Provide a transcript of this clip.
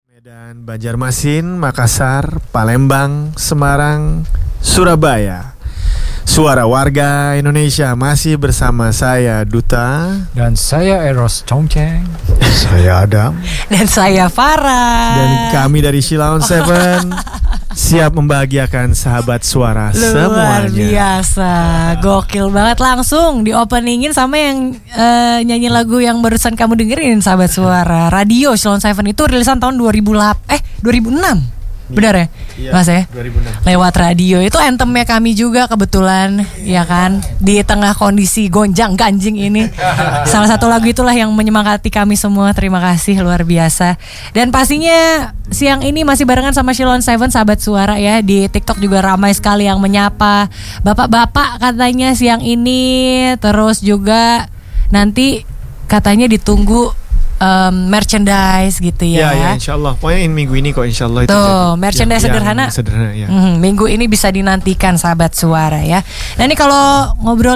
Medan, Banjarmasin, Makassar, Palembang, Semarang, Surabaya. Suara warga Indonesia masih bersama saya Duta. Dan saya Eros Chongcheng. Saya Adam. Dan saya Farah. Dan kami dari Shillong Seven siap membahagiakan sahabat suara Luar semuanya. biasa, gokil banget. Langsung di openingin sama yang nyanyi lagu yang barusan kamu dengerin, sahabat suara. Radio Shillong Seven itu rilisan tahun 2006. Benar ya? Iya, Mas ya? 2006. Lewat radio. Itu anthemnya kami juga kebetulan, ya kan? Di tengah kondisi gonjang ganjing ini. Salah satu lagu itulah yang menyemangati kami semua. Terima kasih, luar biasa. Dan pastinya siang ini masih barengan sama Shillong Seven, sahabat suara ya. Di TikTok juga ramai sekali yang menyapa bapak-bapak katanya siang ini. Terus juga nanti katanya ditunggu merchandise gitu ya. Ya, insya Allah. Pokoknya minggu ini kok insya Allah itu. Tuh, merchandise sederhana. Sederhana ya. Minggu ini bisa dinantikan sahabat suara ya. Nah ini kalau ngobrol